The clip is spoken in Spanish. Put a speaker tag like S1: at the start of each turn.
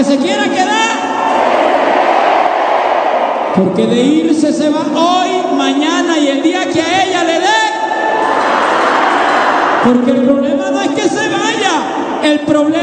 S1: se quiera quedar. Porque de irse se va hoy, mañana y el día que a ella le dé. Porque el problema no es que se vaya, el problema